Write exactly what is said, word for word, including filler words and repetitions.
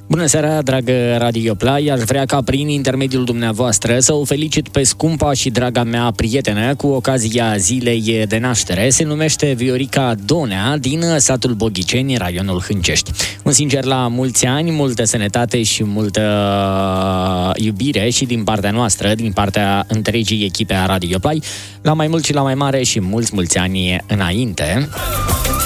Bună seara, dragă Radio Play! Aș vrea ca prin intermediul dumneavoastră să o felicit pe scumpa și draga mea prietenă cu ocazia zilei de naștere. Se numește Viorica Donea din satul Boghiceni, raionul Hâncești. Un sincer la mulți ani, multă sănătate și multă iubire și din partea noastră, din partea întregii echipe a Radio Play, la mai mult și la mai mare și mulți, mulți ani înainte.